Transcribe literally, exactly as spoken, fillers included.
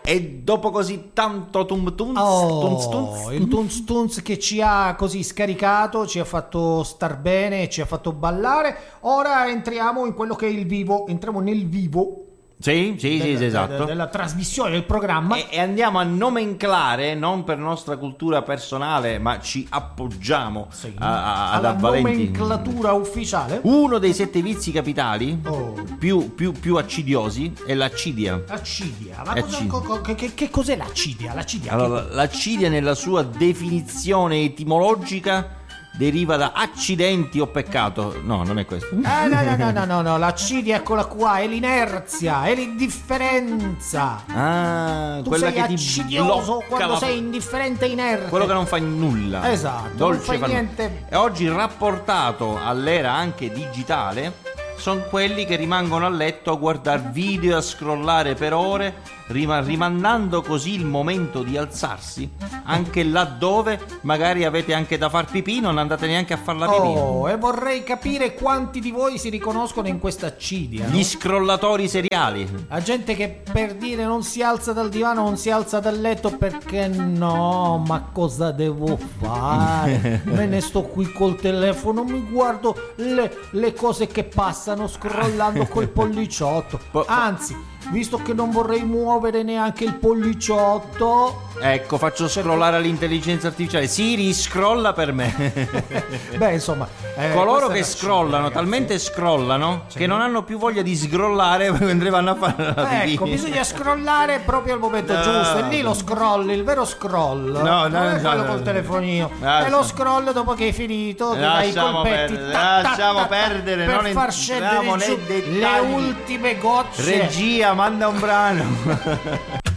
E dopo così tanto tum tunz, Oh, tunz tunz, il tunz tunz che ci ha così scaricato, ci ha fatto star bene, ci ha fatto ballare. Ora entriamo in quello che è il vivo, entriamo nel vivo. Sì, sì, della, sì, esatto. Della, della trasmissione, del programma. E, e andiamo a nomenclare, non per nostra cultura personale, ma ci appoggiamo Sì. a, a, ad alla avvalenti. nomenclatura ufficiale. Uno dei sette vizi capitali Oh. più, più, più accidiosi è l'accidia. Accidia. Ma È cosa, accidia. co- co- che, che cos'è l'accidia? L'accidia Allora, l'accidia nella sua definizione etimologica deriva da accidenti o peccato. No, non è questo. che... Ah, no, no, no, no, no, no, l'accidia, eccola qua, è l'inerzia, è l'indifferenza. Ah, Tu quella sei che ti accidioso blocca quando la- sei indifferente e inerte. quello che non fa nulla. Esatto, Dolce non fai far- niente. E oggi rapportato all'era anche digitale sono quelli che rimangono a letto a guardare video e a scrollare per ore, rima- rimandando così il momento di alzarsi anche laddove magari avete anche da far pipì, non andate neanche a far la pipì. Oh, e vorrei capire quanti di voi si riconoscono in questa accidia, no? Gli scrollatori seriali. La gente che per dire non si alza dal divano, non si alza dal letto perché no, ma cosa devo fare? Me ne sto qui col telefono, mi guardo le, le cose che passano scrollando col polliciotto. Po- Anzi, visto che non vorrei muovere neanche il polliciotto, Ecco, faccio scrollare all'intelligenza artificiale. Siri, scrolla per me. beh, insomma, eh, Coloro questa è che la scrollano, accidia, talmente scrollano Sì. che non hanno più voglia di scrollare mentre vanno a fare la ragazzi. pipì. Ecco, bisogna scrollare proprio al momento No. giusto. E lì lo scroll, il vero scroll. No, no, non è no, quello no, col no. telefonino. Lascia- È lo scroll dopo che hai finito. Ti dai i Lasciamo colpetti. perdere, ta, ta, lasciamo ta, ta, perdere, per non far scendere entriamo giù nei le dettagli. ultime gocce. Regia, manda un brano.